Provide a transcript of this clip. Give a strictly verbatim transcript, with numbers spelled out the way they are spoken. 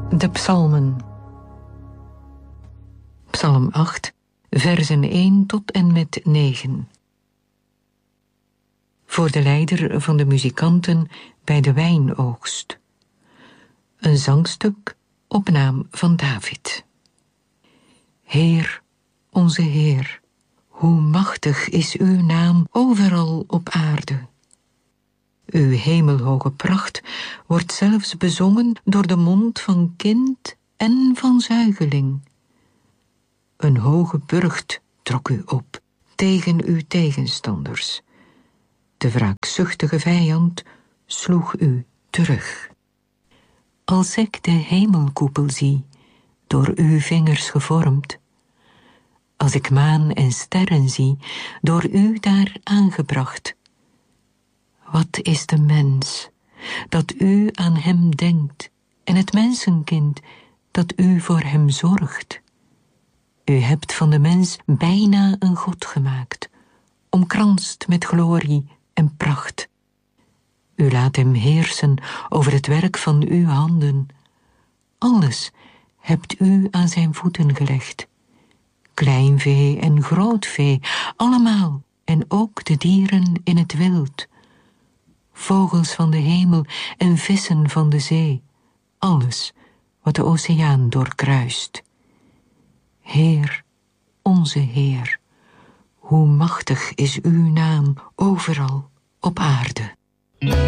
De psalmen. Psalm acht, versen één tot en met negen. Voor de leider van de muzikanten bij de wijnoogst. Een zangstuk op naam van David. Heer, onze Heer, hoe machtig is uw naam overal op aarde. Uw hemelhoge pracht wordt zelfs bezongen door de mond van kind en van zuigeling. Een hoge burcht trok u op tegen uw tegenstanders. De wraakzuchtige vijand sloeg u terug. Als ik de hemelkoepel zie, door uw vingers gevormd, als ik maan en sterren zie, door u daar aangebracht. Wat is de mens, dat u aan hem denkt, en het mensenkind, dat u voor hem zorgt? U hebt van de mens bijna een god gemaakt, omkranst met glorie en pracht. U laat hem heersen over het werk van uw handen. Alles hebt u aan zijn voeten gelegd. Klein vee en groot vee, allemaal, en ook de dieren in het wild. Vogels van de hemel en vissen van de zee, alles wat de oceaan doorkruist. Heer, onze Heer, hoe machtig is uw naam overal op aarde.